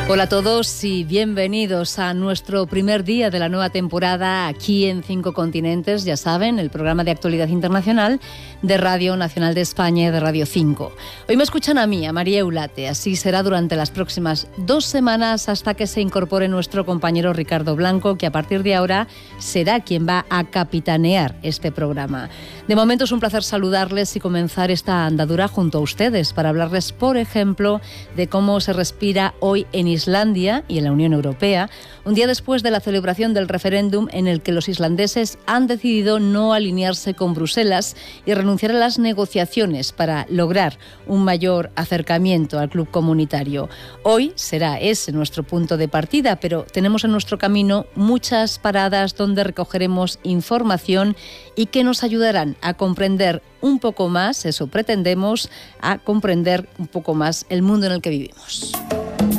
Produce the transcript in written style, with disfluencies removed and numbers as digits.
Hola a todos y bienvenidos a nuestro primer día de la nueva temporada aquí en 5 Continentes, ya saben, el programa de actualidad internacional de Radio Nacional de España y de Radio 5. Hoy me escuchan a mí, a María Eulate, así será durante las próximas 2 semanas hasta que se incorpore nuestro compañero Ricardo Blanco, que a partir de ahora será quien va a capitanear este programa. De momento es un placer saludarles y comenzar esta andadura junto a ustedes para hablarles, por ejemplo, de cómo se respira hoy en Islandia y en la Unión Europea, un día después de la celebración del referéndum en el que los islandeses han decidido no alinearse con Bruselas y renunciar a las negociaciones para lograr un mayor acercamiento al club comunitario. Hoy será ese nuestro punto de partida, pero tenemos en nuestro camino muchas paradas donde recogeremos información y que nos ayudarán a comprender un poco más, eso pretendemos, a comprender un poco más el mundo en el que vivimos.